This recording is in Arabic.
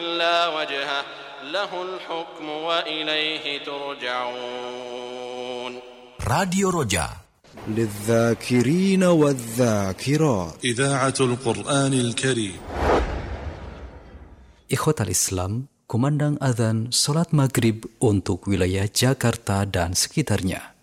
إلا وجهه له الحكم وإليه ترجعون. راديو رجاء للذاكرين والذاكرات. إذاعة القرآن الكريم. Ikhwatal Islam, kumandang adzan salat maghrib untuk wilayah Jakarta dan sekitarnya.